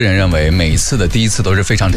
人认为每一次的第一次都是非常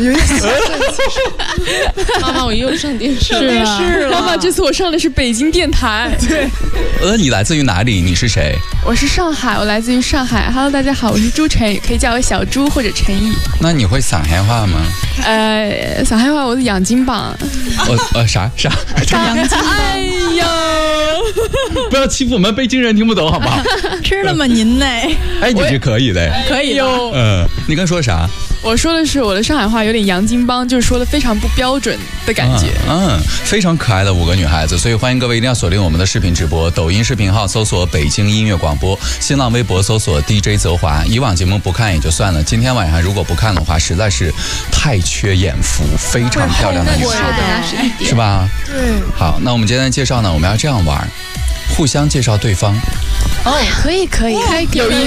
妈妈，我又上电视了。 妈妈，这次我上的是北京电台。 对。 你来自于哪里？你是谁？ 我是上海，我来自于上海。Hello， 大家好，我是朱晨宇，可以叫我小朱或者陈毅。 那你会上海话吗？ 上海话我是洋泾浜。 啥？ 洋泾。 哎呦， 不要欺负我们北京人，听不懂好不好？ 是了吗您呢？ 哎，你是可以的， 可以哟。 你刚说啥？ 我说的是我的上海话有点洋泾浜，就是说的非常不标准的感觉。 非常可爱的5个女孩子，所以欢迎各位一定要锁定我们的视频直播，抖音视频号搜索北京音乐广播，新浪微博搜索 DJ 泽华。以往节目不看也就算了，今天晚上如果不看的话，实在是太缺眼福，非常漂亮的女孩，是吧？ 对。 好，那我们今天介绍呢，我们要这样玩，互相介绍对方。 可以， 有意思。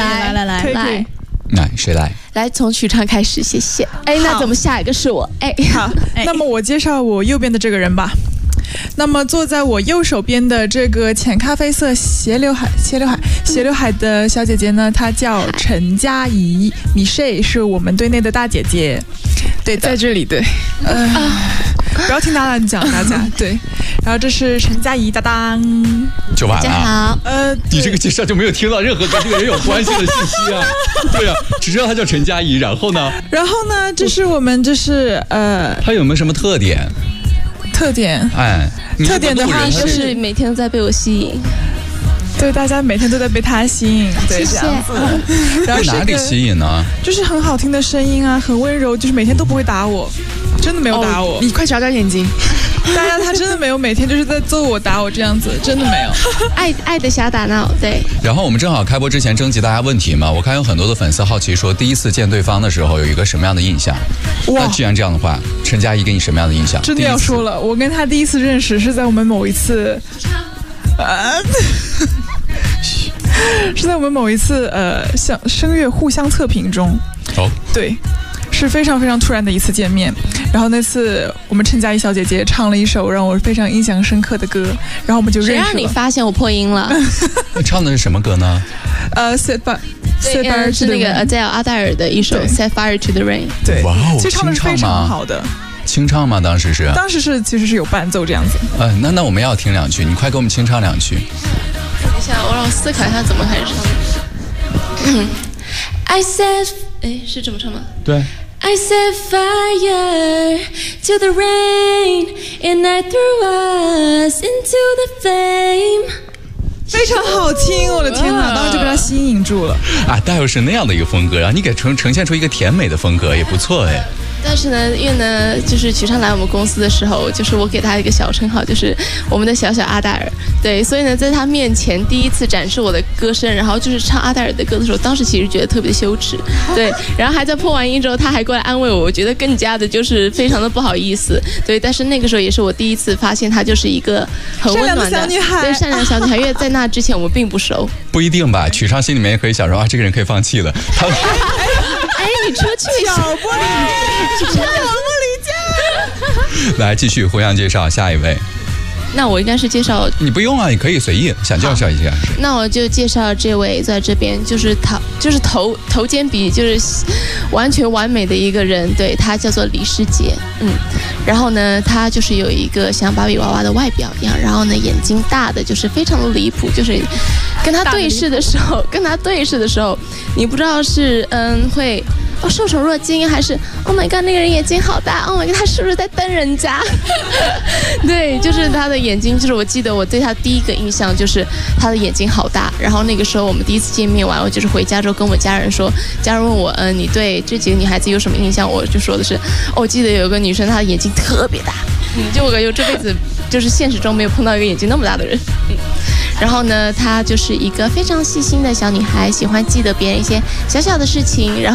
来，谁来？ 来，从许昌开始，谢谢。那怎么下一个是我？ 好，那么我介绍我右边的这个人吧。那么坐在我右手边的这个浅咖啡色斜刘海的小姐姐呢，她叫陈佳怡，米 Shay 是我们队内的大姐姐。对的， 在这里对。 不要听他乱讲，大家对。然后这是陈佳怡搭档， 就完了。 大家好。 你这个介绍就没有听到任何跟这个人有关系的信息啊。对啊，只知道他叫陈佳怡，然后呢， 这是我们他有没有什么特点？ 特点的话就是每天都在被我吸引。 对，大家每天都在被他吸引，对，这样子。然后被哪里吸引呢？ 就是很好听的声音啊，很温柔，就是每天都不会打我，真的没有打我。 你快眨眨眼睛。 大家他真的没有每天就是在揍我打我这样子，真的没有。 爱的小打闹，对。 然后我们正好开播之前征集大家问题嘛，我看有很多的粉丝好奇说，第一次见对方的时候有一个什么样的印象？那既然这样的话，陈佳怡给你什么样的印象？ 真的要说了，我跟他第一次认识是在我们某一次，是在我们某一次像声乐互相测评中。对。是非常非常突然的一次见面，然后那次我们陈佳怡小姐姐唱了一首让我非常印象深刻的歌，然后我们就认识了。 谁让你发现我破音了？ 唱的是什么歌呢 ？Set Fire 是那个Adele 阿黛尔的一首 Set Fire to the Rain。 对， 哇哦， 其实唱的是非常好的。 清唱吗？当时其实是有伴奏这样子。 那我们要听2句，你快给我们清唱2句。 等一下，我让我思考一下怎么开始唱。I said， 是这么唱吗？ 对。 I set fire to the rain and I threw us into the flame。 非常好听，我的天哪！当时就被他吸引住了。 大又是那样的一个风格，然后你给呈现出一个甜美的风格，也不错哎。 但是呢，因为呢，就是许昌来我们公司的时候，就是我给他一个小称号，就是我们的小阿黛尔。对，所以呢，在他面前第一次展示我的歌声，然后就是唱阿黛尔的歌的时候，当时其实觉得特别羞耻。对，然后还在破完音之后，他还过来安慰我，我觉得更加的就是非常的不好意思。对，但是那个时候也是我第一次发现她就是一个很温暖的小女孩， 对，善良小女孩。因为在那之前我们并不熟。 不一定吧，许昌心里面也可以想说这个人可以放弃了。 你出去小玻璃家。 来，继续互相介绍下一位。 那我应该是介绍， 你不用啊，你可以随意想介绍一下。 那我就介绍这位在这边，就是头肩比就是完全完美的一个人，对，他叫做李诗洁。然后呢，他就是有一个像芭比娃娃的外表一样，然后呢眼睛大的就是非常的离谱，就是跟他对视的时候，你不知道是会受宠若惊，还是 Oh my God 那个人眼睛好大 ，Oh my God 他是不是在瞪人家？对，就是他的眼睛，就是我记得我对他第一个印象就是他的眼睛好大。然后那个时候我们第一次见面完，我就是回家之后跟我家人说，家人问我你对这几个女孩子有什么印象？我就说的是，我记得有个女生她的眼睛特别大，就我感觉这辈子就是现实中没有碰到一个眼睛那么大的人。然后呢，她就是一个非常细心的小女孩，喜欢记得别人一些小小的事情，然后